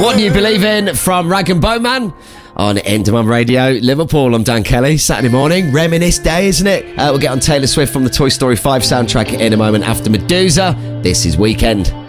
What Do You Believe In from Rag and Bowman on Endemol Radio, Liverpool. I'm Dan Kelly. Saturday morning, reminisce day, isn't it? We'll get on Taylor Swift from the Toy Story 5 soundtrack in a moment after Medusa. This is Weekend.